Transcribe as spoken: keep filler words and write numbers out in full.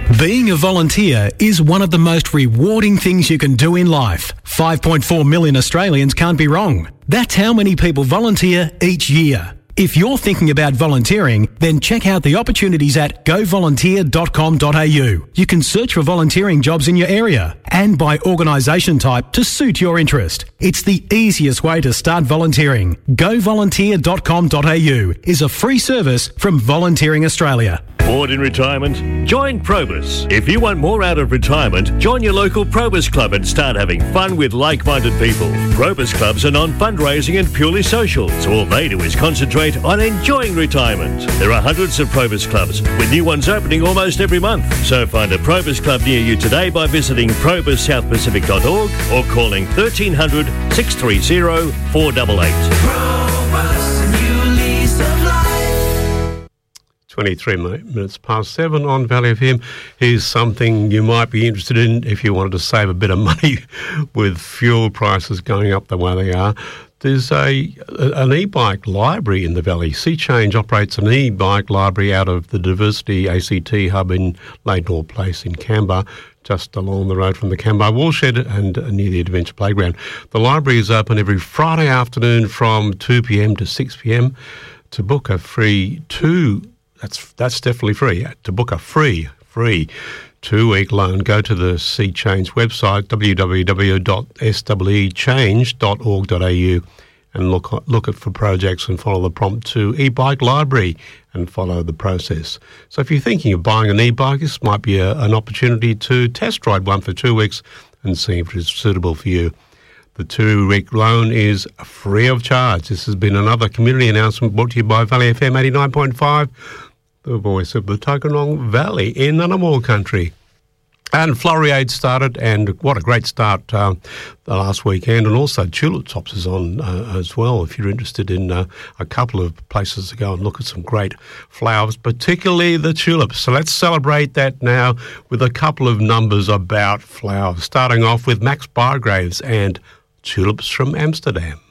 Being a volunteer is one of the most rewarding things you can do in life. five point four million Australians can't be wrong. That's how many people volunteer each year. If you're thinking about volunteering, then check out the opportunities at go volunteer dot com dot a u. You can search for volunteering jobs in your area and by organisation type to suit your interest. It's the easiest way to start volunteering. go volunteer dot com dot a u is a free service from Volunteering Australia. Bored in retirement? Join Probus. If you want more out of retirement, join your local Probus Club and start having fun with like-minded people. Probus Clubs are non-fundraising and purely social, so all they do is concentrate on enjoying retirement. There are hundreds of Probus Clubs, with new ones opening almost every month. So find a Probus Club near you today by visiting probus south pacific dot org or calling thirteen hundred, six three zero, four eight eight. Probus, new lease of life. twenty-three minutes past seven on Valley F M. Here's something you might be interested in if you wanted to save a bit of money with fuel prices going up the way they are. There's a an e-bike library in the Valley. SeaChange operates an e-bike library out of the Diversity A C T hub in Laidlaw Place in Canberra, just along the road from the Canberra Woolshed and near the Adventure Playground. The library is open every Friday afternoon from two p.m. to six p.m. To book a free two That's that's definitely free. To book a free, free two-week loan, go to the SeaChange website, w w w dot s w e change dot org dot a u, and look look at for projects and follow the prompt to e-bike library and follow the process. So if you're thinking of buying an e-bike, this might be a, an opportunity to test ride one for two weeks and see if it is suitable for you. The two-week loan is free of charge. This has been another community announcement brought to you by Valley F M eighty-nine point five. The voice of the Tuggeranong Valley in Ngunnawal country. And Floriade started, and what a great start uh, the last weekend. And also Tulip Tops is on uh, as well, if you're interested in uh, a couple of places to go and look at some great flowers, particularly the tulips. So let's celebrate that now with a couple of numbers about flowers, starting off with Max Bargraves and Tulips from Amsterdam.